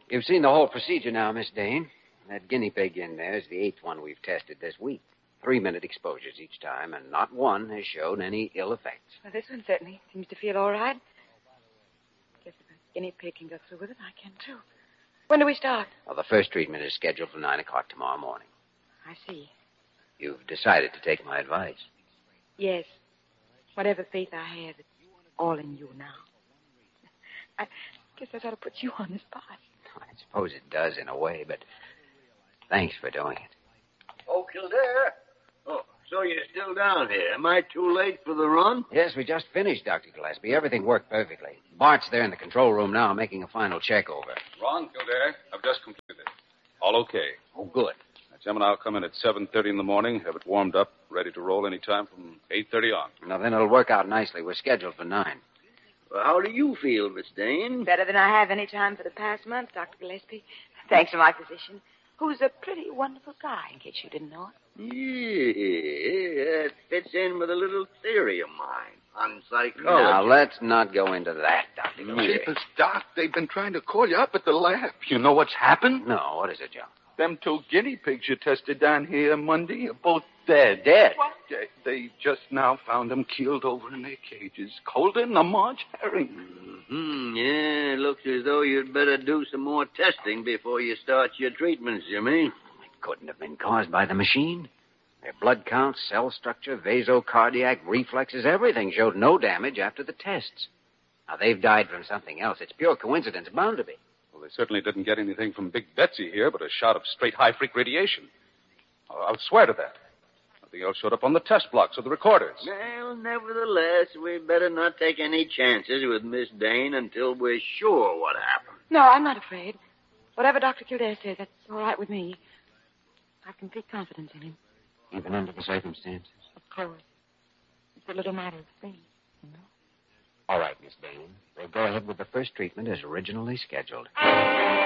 You've seen the whole procedure now, Miss Dane. That guinea pig in there is the 8th one we've tested this week. 3-minute exposures each time, and not one has shown any ill effects. Well, this one certainly seems to feel all right. Guess if a guinea pig can go through with it, I can too. When do we start? Well, the first treatment is scheduled for 9 o'clock tomorrow morning. I see. You've decided to take my advice. Yes. Whatever faith I have, it's all in you now. I guess I ought to put you on the spot. I suppose it does in a way, but thanks for doing it. Oh, Kildare. Oh, so you're still down here. Am I too late for the run? Yes, we just finished, Dr. Gillespie. Everything worked perfectly. Bart's there in the control room now making a final check over. Wrong, Kildare. I've just completed it. All okay. Oh, good. Now, Jim and I'll come in at 7:30 in the morning, have it warmed up, ready to roll any time from 8:30 on. Now, then it'll work out nicely. We're scheduled for 9. Well, how do you feel, Miss Dane? Better than I have any time for the past month, Dr. Gillespie. Thanks to my physician, who's a pretty wonderful guy, in case you didn't know it. Yeah, that fits in with a little theory of mine on psychology. Now, let's not go into that, Dr. Gillespie. Jeepers, Doc, they've been trying to call you up at the lab. You know what's happened? No, what is it, Joe? Them 2 guinea pigs you tested down here Monday are both dead. Dead? What? They just now found them keeled over in their cages, colder than a March herring. Yeah, it looks as though you'd better do some more testing before you start your treatments, Jimmy. It couldn't have been caused by the machine. Their blood count, cell structure, vasocardiac, reflexes, everything showed no damage after the tests. Now, they've died from something else. It's pure coincidence. Bound to be. Well, they certainly didn't get anything from Big Betsy here but a shot of straight high-freak radiation. I'll swear to that. Nothing else showed up on the test blocks or the recorders. Well, nevertheless, we'd better not take any chances with Miss Dane until we're sure what happened. No, I'm not afraid. Whatever Dr. Kildare says, that's all right with me. I have complete confidence in him. Even under the circumstances. Of course. It's a little matter of faith, you know. All right, Miss Dane. We'll go ahead with the first treatment as originally scheduled.